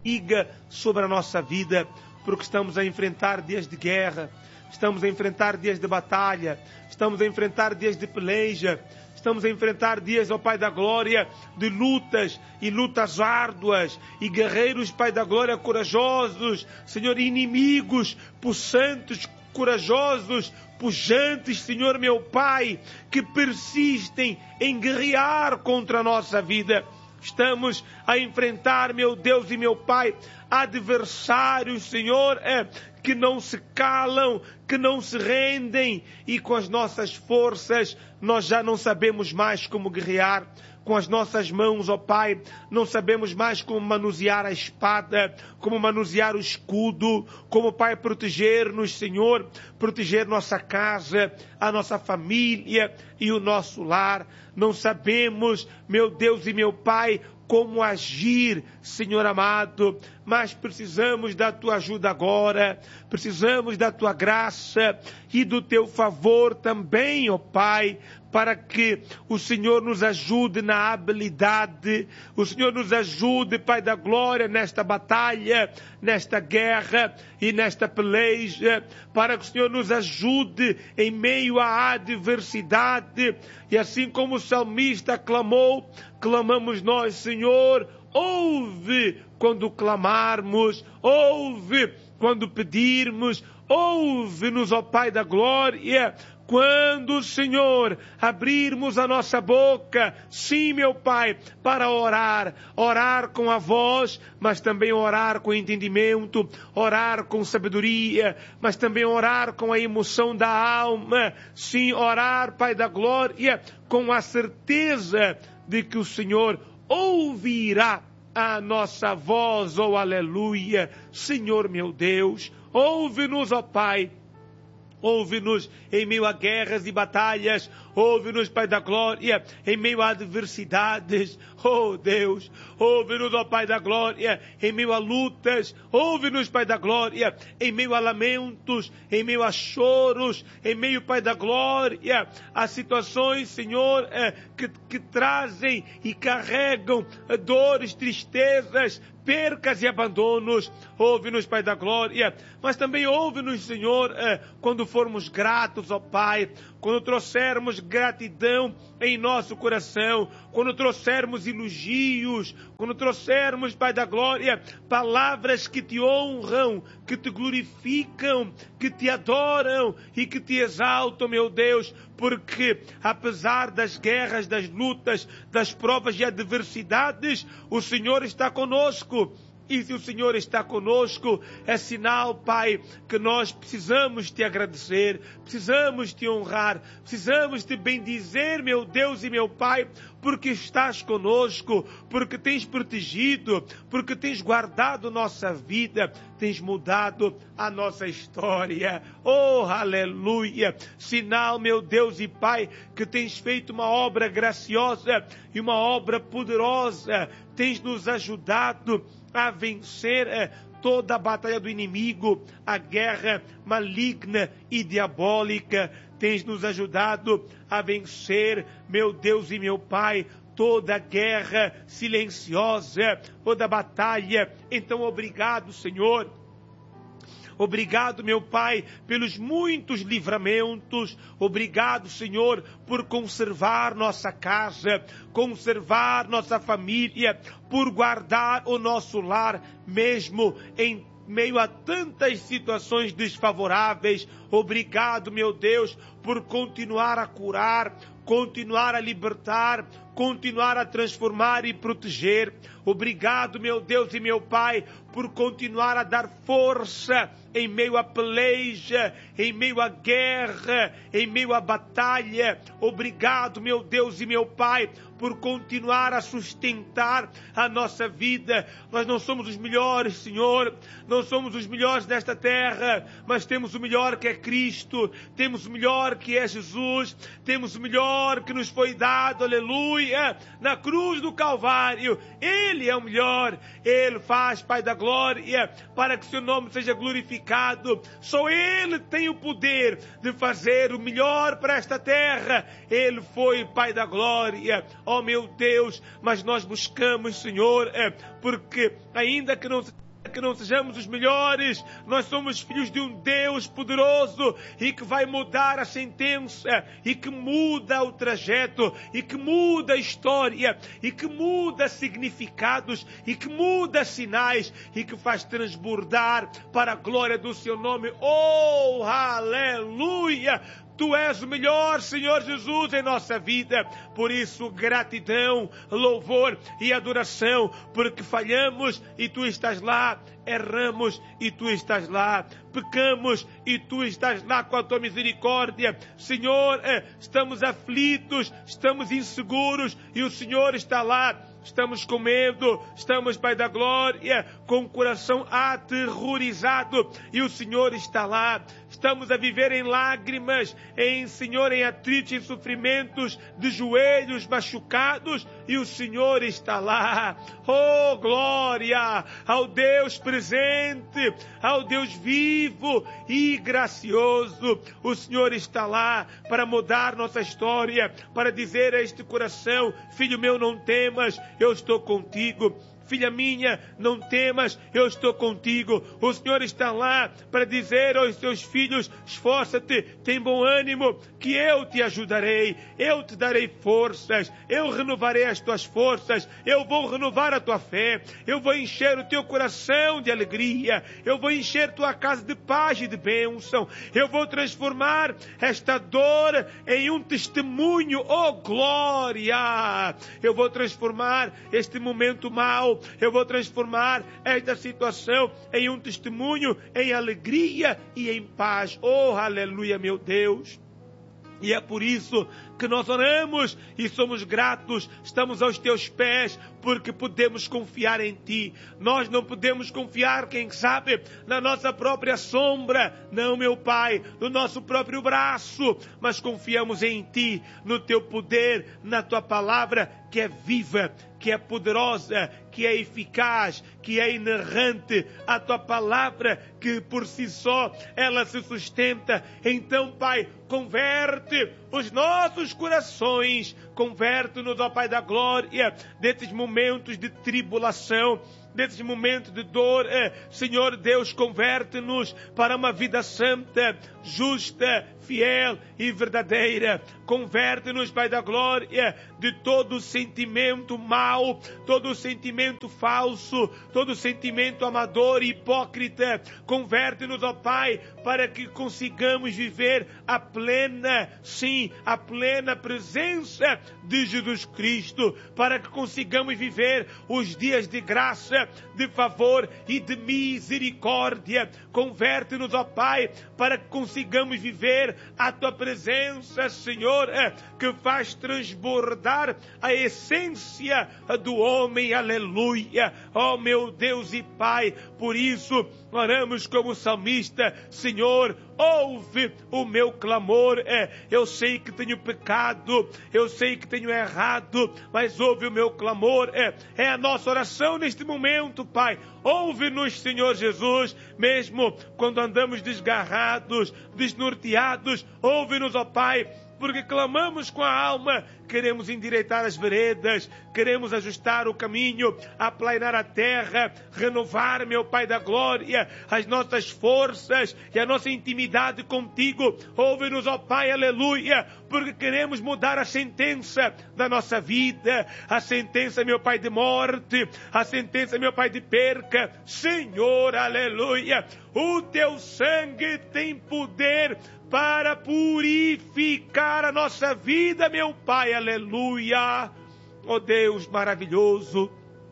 fadiga sobre a nossa vida, porque estamos a enfrentar dias de guerra, estamos a enfrentar dias de batalha, estamos a enfrentar dias de peleja, estamos a enfrentar dias, ó Pai da Glória, de lutas e lutas árduas, e guerreiros, Pai da Glória, corajosos, Senhor, inimigos, possantes, corajosos, pujantes, Senhor meu Pai, que persistem em guerrear contra a nossa vida. Estamos a enfrentar, meu Deus e meu Pai, adversários, Senhor, que não se calam, que não se rendem, e com as nossas forças nós já não sabemos mais como guerrear. Com as nossas mãos, ó Pai, não sabemos mais como manusear a espada, como manusear o escudo, como, Pai, proteger-nos, Senhor, proteger nossa casa, a nossa família e o nosso lar. Não sabemos, meu Deus e meu Pai, como agir, Senhor amado, mas precisamos da Tua ajuda agora, precisamos da Tua graça e do Teu favor também, ó Pai, para que o Senhor nos ajude na habilidade, o Senhor nos ajude, Pai da Glória, nesta batalha, nesta guerra e nesta peleja, para que o Senhor nos ajude em meio à adversidade, e assim como o salmista clamou, clamamos nós, Senhor, ouve quando clamarmos, ouve quando pedirmos, ouve-nos, ó Pai da Glória, quando, Senhor, abrirmos a nossa boca, sim, meu Pai, para orar com a voz, mas também orar com entendimento, orar com sabedoria, mas também orar com a emoção da alma, sim, orar, Pai da Glória, com a certeza de que o Senhor ouvirá a nossa voz, oh aleluia. Senhor meu Deus, ouve-nos, ó Pai, ouve-nos em meio a guerras e batalhas, ouve-nos, Pai da Glória, em meio a adversidades, oh Deus, ouve-nos, ó Pai da Glória, em meio a lutas, ouve-nos, Pai da Glória, em meio a lamentos, em meio a choros, em meio, Pai da Glória, a situações, Senhor, que trazem e carregam dores, tristezas, percas e abandonos. Ouve-nos, Pai da Glória, mas também ouve-nos, Senhor, quando formos gratos, ó Pai, quando trouxermos gratidão em nosso coração, quando trouxermos elogios, quando trouxermos, Pai da Glória, palavras que te honram, que te glorificam, que te adoram e que te exaltam, meu Deus, porque apesar das guerras, das lutas, das provas e adversidades, o Senhor está conosco. E se o Senhor está conosco, é sinal, Pai, que nós precisamos te agradecer, precisamos te honrar, precisamos te bendizer, meu Deus e meu Pai, porque estás conosco, porque tens protegido, porque tens guardado nossa vida, tens mudado a nossa história. Oh, aleluia! Sinal, meu Deus e Pai, que tens feito uma obra graciosa e uma obra poderosa, tens nos ajudado a vencer toda a batalha do inimigo, a guerra maligna e diabólica. Tens nos ajudado a vencer, meu Deus e meu Pai, toda a guerra silenciosa, toda a batalha. Então, obrigado, Senhor. Obrigado, meu Pai, pelos muitos livramentos. Obrigado, Senhor, por conservar nossa casa, conservar nossa família, por guardar o nosso lar, mesmo em meio a tantas situações desfavoráveis. Obrigado, meu Deus, por continuar a curar, continuar a libertar, continuar a transformar e proteger. Obrigado, meu Deus e meu Pai, por continuar a dar força em meio à peleja, em meio à guerra, em meio à batalha. Obrigado, meu Deus e meu Pai, por continuar a sustentar a nossa vida. Nós não somos os melhores, Senhor, não somos os melhores desta terra, mas temos o melhor que é Cristo, temos o melhor que é Jesus, temos o melhor que nos foi dado, aleluia, na cruz do Calvário. Ele é o melhor, Ele faz, Pai da glória, para que seu nome seja glorificado. Só Ele tem o poder de fazer o melhor para esta terra. Ele foi, Pai da glória, ó meu Deus, mas nós buscamos, Senhor, porque ainda que não sejamos os melhores, nós somos filhos de um Deus poderoso e que vai mudar a sentença, e que muda o trajeto, e que muda a história, e que muda significados, e que muda sinais, e que faz transbordar para a glória do seu nome. Oh, aleluia! Tu és o melhor, Senhor Jesus, em nossa vida. Por isso, gratidão, louvor e adoração, porque falhamos e Tu estás lá, erramos e Tu estás lá, pecamos e Tu estás lá com a Tua misericórdia. Senhor, estamos aflitos, estamos inseguros e o Senhor está lá. Estamos com medo, estamos, Pai da glória, com o coração aterrorizado e o Senhor está lá. Estamos a viver em lágrimas, Senhor, em atritos, em sofrimentos, de joelhos machucados e o Senhor está lá. Oh, glória ao Deus presente, ao Deus vivo e gracioso. O Senhor está lá para mudar nossa história, para dizer a este coração: filho meu, não temas, eu estou contigo. Filha minha, não temas, eu estou contigo. O Senhor está lá para dizer aos seus filhos: esforça-te, tem bom ânimo, que eu te ajudarei, eu te darei forças, eu renovarei as tuas forças, eu vou renovar a tua fé, eu vou encher o teu coração de alegria, eu vou encher tua casa de paz e de bênção, eu vou transformar esta dor em um testemunho, oh glória! Eu vou transformar este momento mau, eu vou transformar esta situação em um testemunho, em alegria e em paz. Oh, aleluia, meu Deus! E é por isso que nós oramos e somos gratos, estamos aos teus pés, porque podemos confiar em ti. Nós não podemos confiar, quem sabe, na nossa própria sombra, não, meu Pai, no nosso próprio braço, mas confiamos em ti, no teu poder, na tua palavra, que é viva, que é poderosa, que é eficaz, que é inerrante, a tua palavra que por si só ela se sustenta. Então, Pai, converte os nossos corações, converte-nos, ó Pai da glória, desses momentos de tribulação, desses momentos de dor. Senhor Deus, converte-nos para uma vida santa, justa, fiel e verdadeira. Converte-nos, Pai da glória, de todo sentimento mau, todo sentimento falso, todo sentimento amador e hipócrita. Converte-nos, ó Pai, para que consigamos viver a plena, sim, a plena presença de Jesus Cristo, para que consigamos viver os dias de graça, de favor e de misericórdia. Converte-nos, ó Pai, para que consigamos viver a Tua presença, Senhor, que faz transbordar a essência do homem, aleluia. Ó meu Deus e Pai, por isso oramos como salmista: Senhor, ouve o meu clamor. Eu sei que tenho pecado, eu sei que tenho errado, mas ouve o meu clamor. É a nossa oração neste momento, Pai. Ouve-nos, Senhor Jesus, mesmo quando andamos desgarrados, desnorteados. Ouve-nos, ó Pai, porque clamamos com a alma, queremos endireitar as veredas, queremos ajustar o caminho, aplainar a terra, renovar, meu Pai da glória, as nossas forças e a nossa intimidade contigo. Ouve-nos, ó Pai, aleluia, porque queremos mudar a sentença da nossa vida, a sentença, meu Pai, de morte, a sentença, meu Pai, de perca. Senhor, aleluia, o teu sangue tem poder para purificar a nossa vida, meu Pai, aleluia. Ó Deus maravilhoso,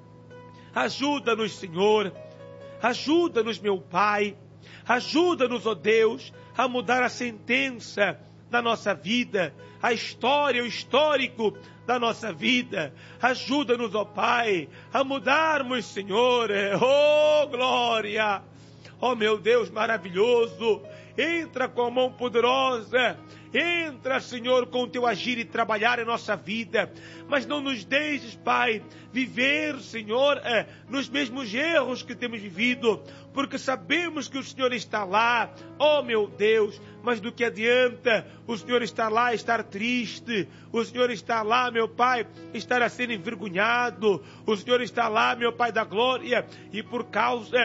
ajuda-nos, Senhor, ajuda-nos, meu Pai, ajuda-nos, ó Deus, a mudar a sentença da nossa vida, a história, o histórico da nossa vida. Ajuda-nos, ó Pai, a mudarmos, Senhor, oh glória. Oh meu Deus maravilhoso, entra com a mão poderosa, entra, Senhor, com o teu agir e trabalhar em nossa vida, mas não nos deixes, Pai, viver, Senhor, nos mesmos erros que temos vivido, porque sabemos que o Senhor está lá, oh meu Deus, mas do que adianta o Senhor estar lá, estar triste, o Senhor está lá, meu Pai, estar a ser envergonhado, o Senhor está lá, meu Pai da glória, e por causa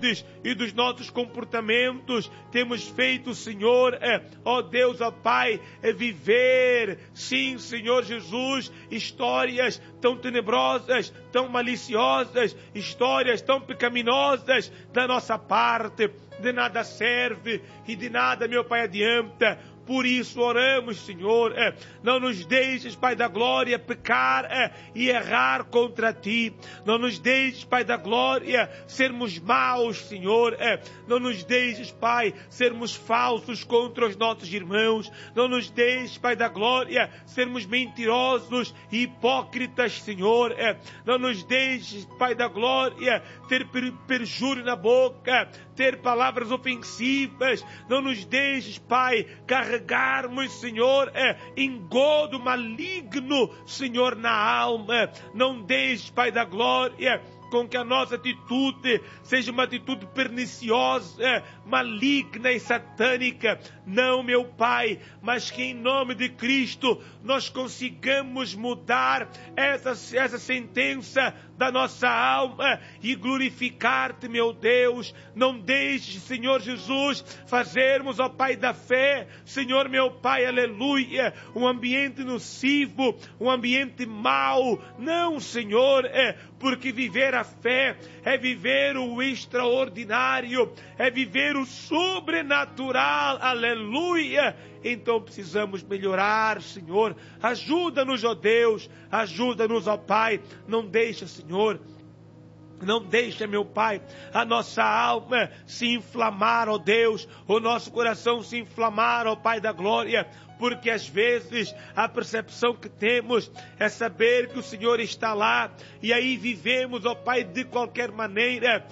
e dos nossos comportamentos temos feito, Senhor, ó Deus, ó Pai, viver, sim, Senhor Jesus, histórias tão tenebrosas, tão maliciosas, histórias tão pecaminosas da nossa parte. De nada serve e de nada, meu Pai, adianta. Por isso oramos, Senhor, não nos deixes, Pai da glória, pecar e errar contra Ti. Não nos deixes, Pai da glória, sermos maus, Senhor. Não nos deixes, Pai, sermos falsos contra os nossos irmãos. Não nos deixes, Pai da glória, sermos mentirosos e hipócritas, Senhor. Não nos deixes, Pai da glória, ter perjúrio na boca, ter palavras ofensivas. Não nos deixes, Pai, carregarmos, Senhor, engodo maligno, Senhor, na alma. Não deixes, Pai da glória, com que a nossa atitude seja uma atitude perniciosa, maligna e satânica. Não, meu Pai, mas que em nome de Cristo nós consigamos mudar essa sentença da nossa alma e glorificar-te, meu Deus. Não deixes, Senhor Jesus, fazermos, ó Pai da fé, Senhor meu Pai, aleluia, um ambiente nocivo, um ambiente mau. Não, Senhor, porque viver a fé é viver o extraordinário, é viver o sobrenatural, aleluia. Então precisamos melhorar, Senhor. Ajuda-nos, ó Deus, ajuda-nos, ó Pai. Não deixa, Senhor, não deixa, meu Pai, a nossa alma se inflamar, ó Deus, o nosso coração se inflamar, ó Pai da glória, porque às vezes a percepção que temos é saber que o Senhor está lá, e aí vivemos, ó Pai, de qualquer maneira,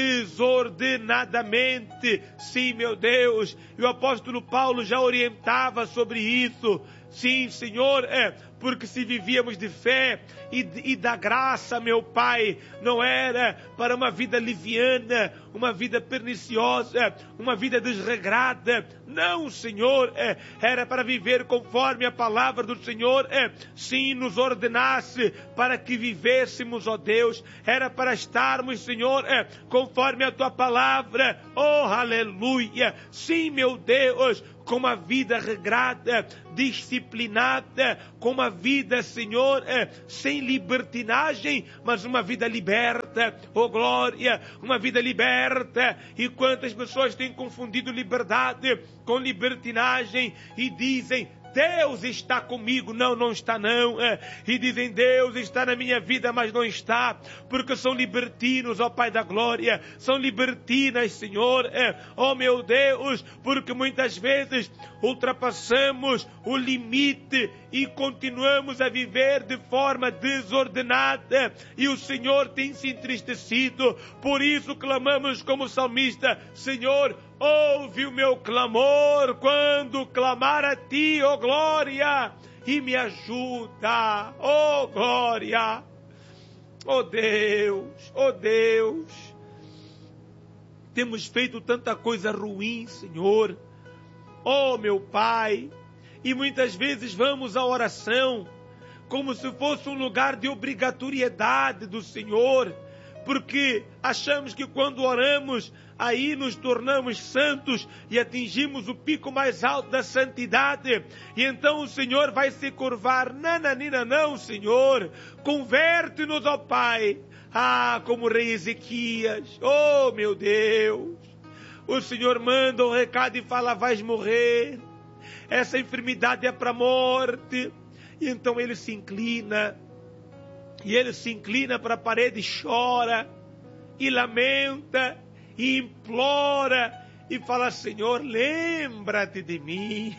desordenadamente. Sim, meu Deus, e o apóstolo Paulo já orientava sobre isso. Sim, Senhor, porque se vivíamos de fé e da graça, meu Pai, não era para uma vida liviana, uma vida perniciosa, uma vida desregrada. Não, Senhor, era para viver conforme a palavra do Senhor, sim, nos ordenasse para que vivêssemos, ó Deus. Era para estarmos, Senhor, conforme a Tua palavra. Oh, aleluia! Sim, meu Deus, com uma vida regrada, disciplinada, com uma vida, Senhor, sem libertinagem, mas uma vida liberta, oh glória, uma vida liberta. E quantas pessoas têm confundido liberdade com libertinagem e dizem: Deus está comigo. Não, não está não. E dizem: Deus está na minha vida, mas não está, porque são libertinos, ó Pai da glória, são libertinas, Senhor, ó meu Deus, porque muitas vezes ultrapassamos o limite e continuamos a viver de forma desordenada, e o Senhor tem se entristecido. Por isso clamamos como salmista: Senhor, ouve o meu clamor quando clamar a Ti, ó glória, e me ajuda, ó glória. Ó Deus, ó Deus, temos feito tanta coisa ruim, Senhor, ó meu Pai, e muitas vezes vamos à oração como se fosse um lugar de obrigatoriedade do Senhor, porque achamos que quando oramos, aí nos tornamos santos e atingimos o pico mais alto da santidade, e então o Senhor vai se curvar. Nananina, não, Senhor, converte-nos, ó Pai, como o rei Ezequias. Oh meu Deus, o Senhor manda um recado e fala: vais morrer, essa enfermidade é para a morte. E então ele se inclina, e ele se inclina para a parede e chora, e lamenta, e implora, e fala: Senhor, lembra-te de mim.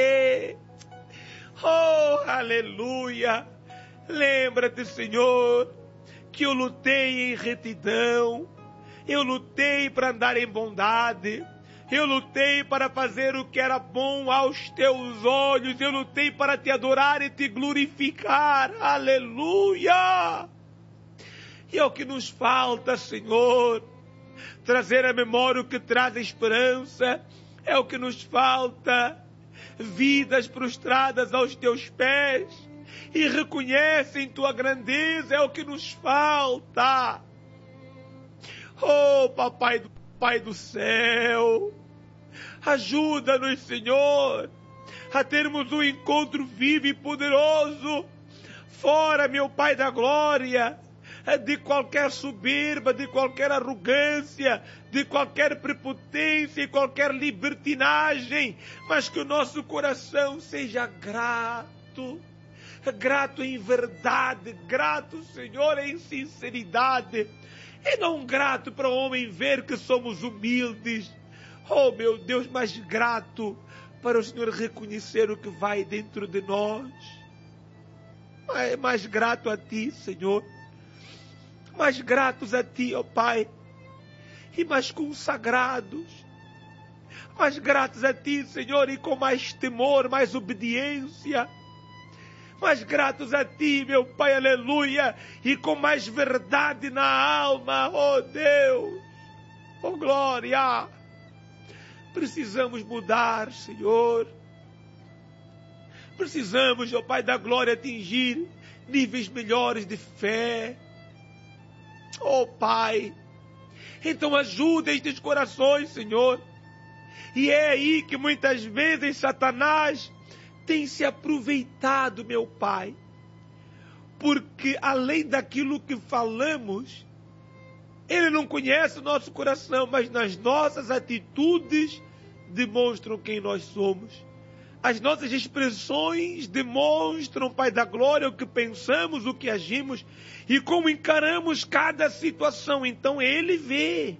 Oh, aleluia! Lembra-te, Senhor, que eu lutei em retidão, eu lutei para andar em bondade, Eu lutei para fazer o que era bom aos teus olhos. Eu lutei para te adorar e te glorificar. Aleluia! E é o que nos falta, Senhor. Trazer à memória o que traz esperança. É o que nos falta. Vidas prostradas aos teus pés e reconhecem tua grandeza. É o que nos falta. Oh, Pai do céu, ajuda-nos, Senhor, a termos um encontro vivo e poderoso, fora, meu Pai da glória, de qualquer soberba, de qualquer arrogância, de qualquer prepotência e qualquer libertinagem, mas que o nosso coração seja grato em verdade, grato, Senhor, em sinceridade, e não grato para o homem ver que somos humildes. Oh, meu Deus, mas grato para o Senhor reconhecer o que vai dentro de nós. Mais grato a Ti, Senhor. Mais gratos a Ti, ó Pai. E mais consagrados. Mais gratos a Ti, Senhor, e com mais temor, mais obediência. Mais gratos a Ti, meu Pai, aleluia, e com mais verdade na alma, oh Deus, oh glória. Precisamos mudar, Senhor. Precisamos, oh Pai da glória, atingir níveis melhores de fé. Oh Pai, então ajuda estes corações, Senhor. E é aí que muitas vezes Satanás tem se aproveitado, meu Pai, porque além daquilo que falamos, ele não conhece o nosso coração, mas nas nossas atitudes demonstram quem nós somos. As nossas expressões demonstram, Pai da glória, o que pensamos, o que agimos e como encaramos cada situação. Então Ele vê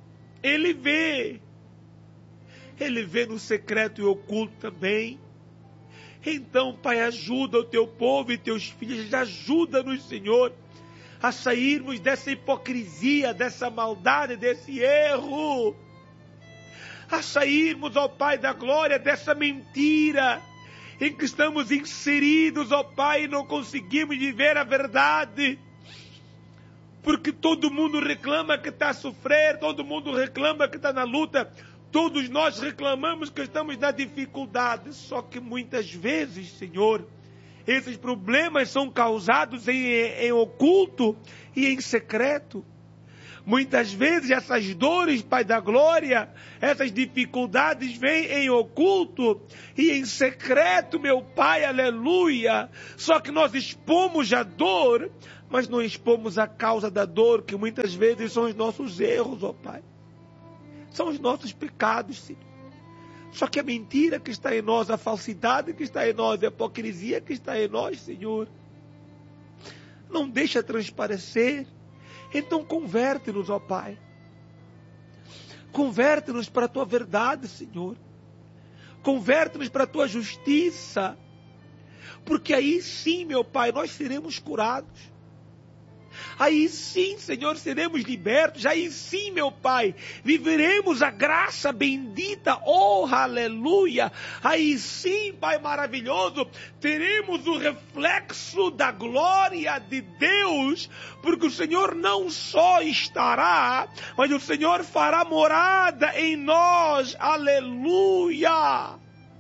no secreto e oculto também. Então, Pai, ajuda o Teu povo e Teus filhos, ajuda-nos, Senhor, a sairmos dessa hipocrisia, dessa maldade, desse erro, a sairmos, ó Pai da glória, dessa mentira em que estamos inseridos, ó Pai, e não conseguimos viver a verdade, porque todo mundo reclama que está a sofrer, todo mundo reclama que está na luta, todos nós reclamamos que estamos na dificuldade, só que muitas vezes, Senhor, esses problemas são causados em oculto e em secreto. Muitas vezes essas dores, Pai da glória, essas dificuldades vêm em oculto e em secreto, meu Pai, aleluia. Só que nós expomos a dor, mas não expomos a causa da dor, que muitas vezes são os nossos erros, ó Pai. São os nossos pecados, Senhor. Só que a mentira que está em nós, a falsidade que está em nós, a hipocrisia que está em nós, Senhor, não deixa transparecer. Então converte-nos, ó Pai. Converte-nos para a Tua verdade, Senhor. Converte-nos para a Tua justiça. Porque aí sim, meu Pai, nós seremos curados. Aí sim, Senhor, seremos libertos. Aí sim, meu Pai, viveremos a graça bendita. Oh, aleluia. Aí sim, Pai maravilhoso, teremos o reflexo da glória de Deus. Porque o Senhor não só estará, mas o Senhor fará morada em nós. Aleluia.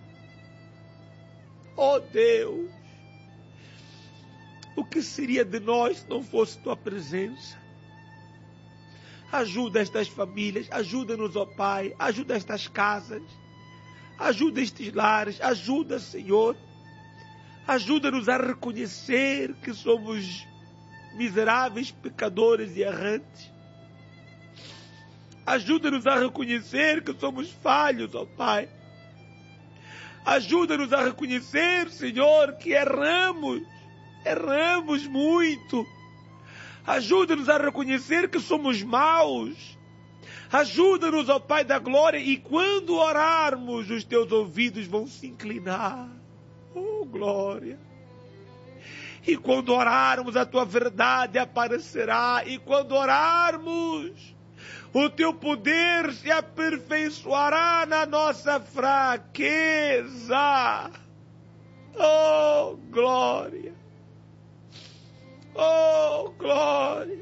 Oh, Deus. O que seria de nós se não fosse Tua presença? Ajuda estas famílias, ajuda-nos, ó Pai, ajuda estas casas, ajuda estes lares, ajuda, Senhor. Ajuda-nos a reconhecer que somos miseráveis, pecadores e errantes. Ajuda-nos a reconhecer que somos falhos, ó Pai. Ajuda-nos a reconhecer, Senhor, que erramos muito. Ajuda-nos a reconhecer que somos maus. Ajuda-nos, ó Pai da glória, e quando orarmos, os Teus ouvidos vão se inclinar. Oh, glória! E quando orarmos, a Tua verdade aparecerá. E quando orarmos, O teu poder se aperfeiçoará na nossa fraqueza. Oh, glória! Oh, glória!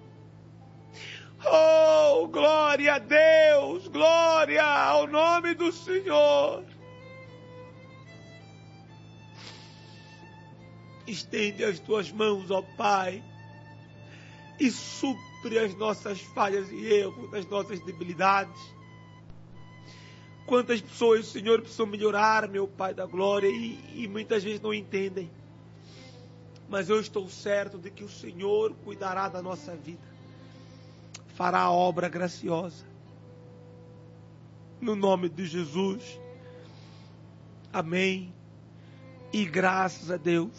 Oh, glória a Deus! Glória ao nome do Senhor! Estende as tuas mãos, ó Pai, e supre as nossas falhas e erros, as nossas debilidades. Quantas pessoas, Senhor, precisam melhorar, meu Pai da glória, e muitas vezes não entendem. Mas eu estou certo de que o Senhor cuidará da nossa vida. Fará a obra graciosa. No nome de Jesus. Amém. E graças a Deus.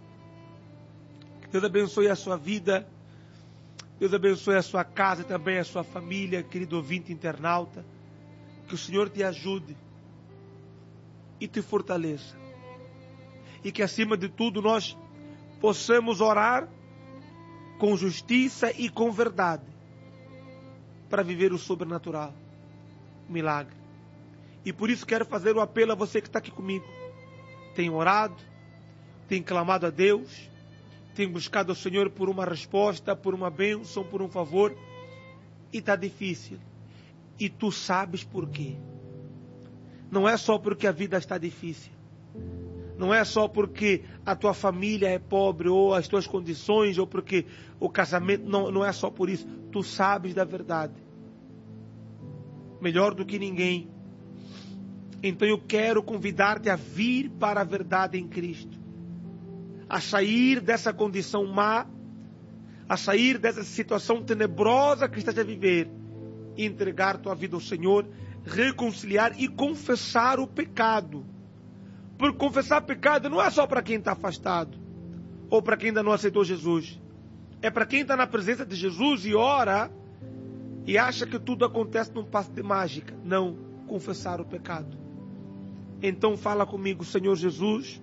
Que Deus abençoe a sua vida. Deus abençoe a sua casa e também a sua família, querido ouvinte internauta. Que o Senhor te ajude e te fortaleça. E que acima de tudo nós possamos orar com justiça e com verdade para viver o sobrenatural, o milagre. E por isso quero fazer o apelo a você que está aqui comigo. Tem orado, tem clamado a Deus, tem buscado ao Senhor por uma resposta, por uma bênção, por um favor, e está difícil. E tu sabes por quê. Não é só porque a vida está difícil. Não é só porque a tua família é pobre, ou as tuas condições, ou porque o casamento... Não é só por isso. Tu sabes da verdade. Melhor do que ninguém. Então eu quero convidar-te a vir para a verdade em Cristo. A sair dessa condição má. A sair dessa situação tenebrosa que estás a viver. E entregar tua vida ao Senhor. Reconciliar e confessar o pecado. Porque confessar pecado não é só para quem está afastado. Ou para quem ainda não aceitou Jesus. É para quem está na presença de Jesus e ora. E acha que tudo acontece num passe de mágica. Não. Confessar o pecado. Então fala comigo, Senhor Jesus.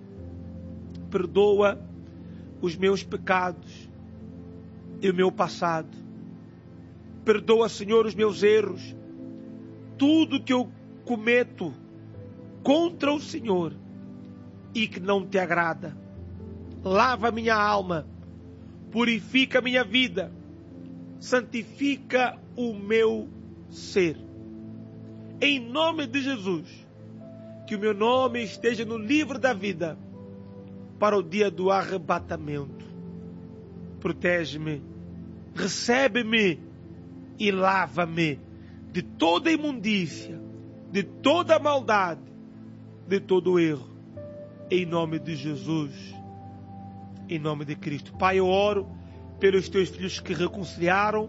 Perdoa os meus pecados. E o meu passado. Perdoa, Senhor, os meus erros. Tudo que eu cometo contra o Senhor. E que não te agrada. Lava minha alma. Purifica minha vida. Santifica o meu ser. Em nome de Jesus. Que o meu nome esteja no livro da vida. Para o dia do arrebatamento. Protege-me. Recebe-me. E lava-me. De toda imundícia. De toda maldade. De todo erro. Em nome de Jesus, em nome de Cristo. Pai, eu oro pelos teus filhos que reconciliaram,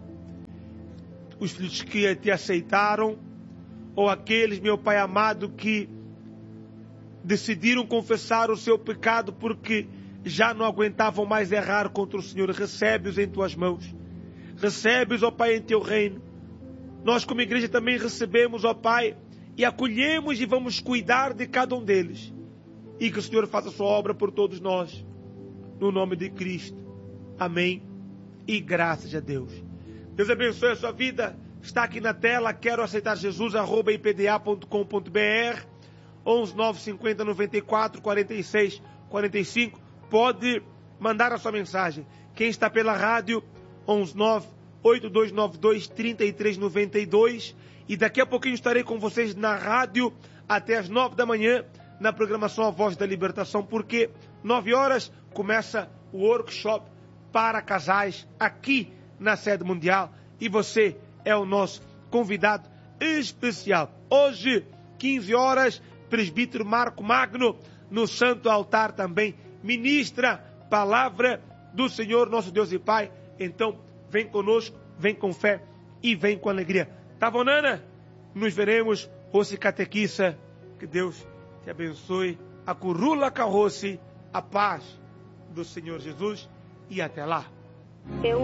os filhos que te aceitaram, ou aqueles, meu Pai amado, que decidiram confessar o seu pecado porque já não aguentavam mais errar contra o Senhor. Recebe-os em tuas mãos. Recebe-os, ó Pai, em teu reino. Nós como igreja também recebemos, ó Pai, e acolhemos e vamos cuidar de cada um deles. E que o Senhor faça a sua obra por todos nós. No nome de Cristo. Amém. E graças a Deus. Deus abençoe a sua vida. Está aqui na tela. Quero aceitar Jesus. @ipda.com.br 11 950 94 46 45. Pode mandar a sua mensagem. Quem está pela rádio 11 9 8292 3392. E daqui a pouquinho estarei com vocês na rádio até as 9 da manhã. Na programação A Voz da Libertação, porque 9 horas começa o workshop para casais aqui na sede mundial e você é o nosso convidado especial. Hoje, 15 horas, presbítero Marco Magno, no Santo Altar também, ministra palavra do Senhor, nosso Deus e Pai. Então, vem conosco, vem com fé e vem com alegria. Tavonana, nos veremos, Rossi Catequissa, que Deus te abençoe, a curula carroce, a paz do Senhor Jesus e até lá.